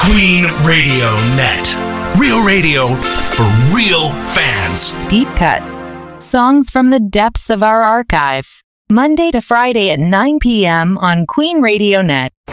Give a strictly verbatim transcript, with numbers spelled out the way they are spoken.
Queen Radio Net. Real radio for real fans. Deep cuts. Songs from the depths of our archive. Monday to Friday at nine p.m. on Queen Radio Net.